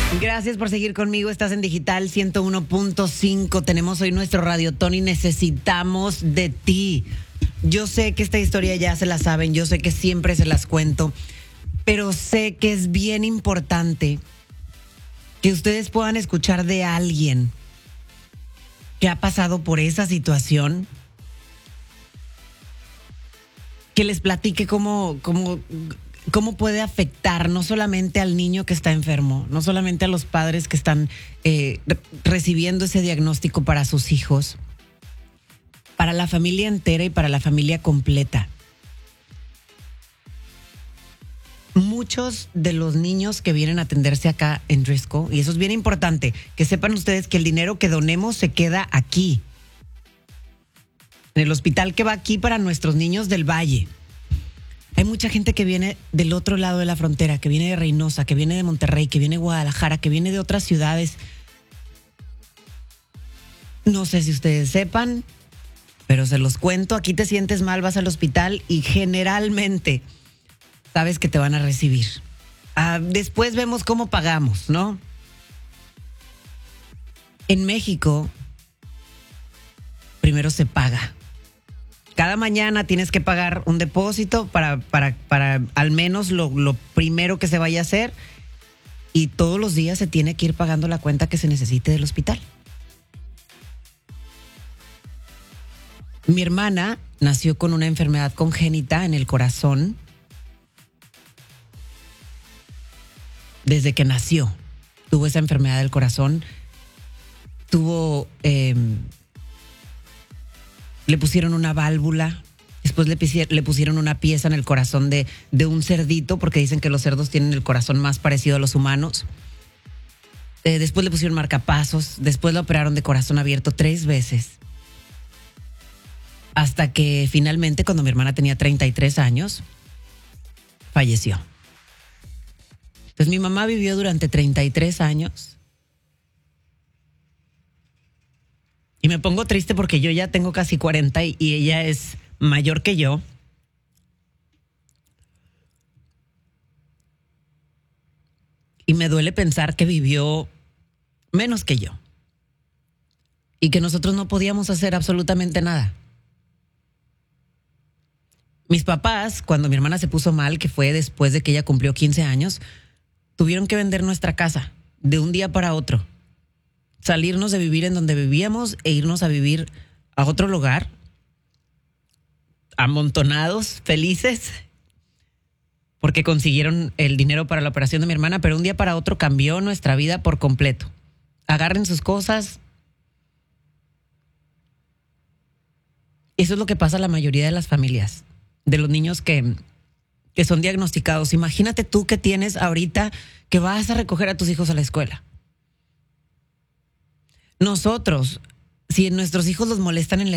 Gracias por seguir conmigo. Estás en Digital 101.5. Tenemos hoy nuestro Radiotón y necesitamos de ti. Yo sé que esta historia ya se la saben, yo sé que siempre se las cuento, pero sé que es bien importante que ustedes puedan escuchar de alguien que ha pasado por esa situación, que les platique cómo puede afectar no solamente al niño que está enfermo, no solamente a los padres que están recibiendo ese diagnóstico para sus hijos, para la familia entera y para la familia completa. Muchos de los niños que vienen a atenderse acá en Risco, y eso es bien importante, que sepan ustedes que el dinero que donemos se queda aquí, en el hospital que va aquí para nuestros niños del Valle. Hay mucha gente que viene del otro lado de la frontera, que viene de Reynosa, que viene de Monterrey, que viene de Guadalajara, que viene de otras ciudades. No sé si ustedes sepan, pero se los cuento. Aquí te sientes mal, vas al hospital y generalmente sabes que te van a recibir. Después vemos cómo pagamos, ¿no? En México, primero se paga. Cada mañana tienes que pagar un depósito para al menos lo primero que se vaya a hacer, y todos los días se tiene que ir pagando la cuenta que se necesite del hospital. Mi hermana nació con una enfermedad congénita en el corazón. Desde que nació tuvo esa enfermedad del corazón. Le pusieron una válvula, después le pusieron una pieza en el corazón de un cerdito, porque dicen que los cerdos tienen el corazón más parecido a los humanos. Después le pusieron marcapasos, después la operaron de corazón abierto 3 veces. Hasta que finalmente, cuando mi hermana tenía 33 años, falleció. Pues mi mamá vivió durante 33 años. Y me pongo triste porque yo ya tengo casi 40 y ella es mayor que yo. Y me duele pensar que vivió menos que yo. Y que nosotros no podíamos hacer absolutamente nada. Mis papás, cuando mi hermana se puso mal, que fue después de que ella cumplió 15 años, tuvieron que vender nuestra casa de un día para otro. Salirnos de vivir en donde vivíamos e irnos a vivir a otro lugar, amontonados, felices, porque consiguieron el dinero para la operación de mi hermana, pero un día para otro cambió nuestra vida por completo. Agarren sus cosas. Eso es lo que pasa a la mayoría de las familias, de los niños que son diagnosticados. Imagínate tú que tienes ahorita que vas a recoger a tus hijos a la escuela. Nosotros, si nuestros hijos los molestan en la